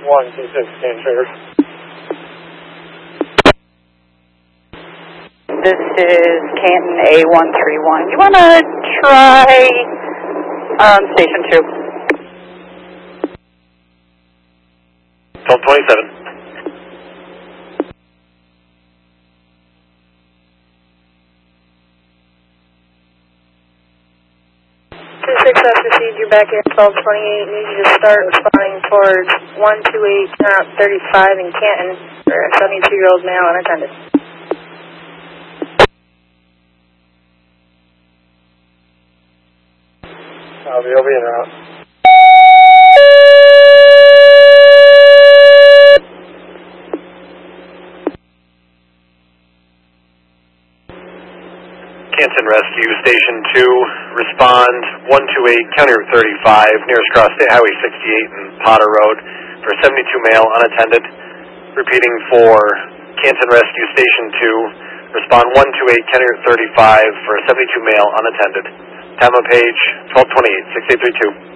126 Cancer. This is Canton A131. You want to try Station 2? 1227. Proceed, you're back here at 1228. Need you to start responding towards 128 Route 35 in Canton for a 72-year-old male unattended. I'll be en route. Canton Rescue, Station 2, respond 128 County Route 35, nearest cross State Highway 68 and Potter Road for 72 male unattended. Repeating for Canton Rescue, Station 2, respond 128 County Route 35 for 72 male unattended. Time of page 1228, 6832.